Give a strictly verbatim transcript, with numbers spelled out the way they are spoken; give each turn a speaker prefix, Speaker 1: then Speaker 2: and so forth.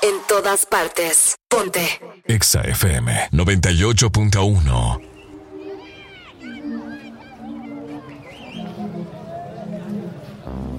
Speaker 1: En todas partes. Ponte.
Speaker 2: Exa F M noventa y ocho punto uno.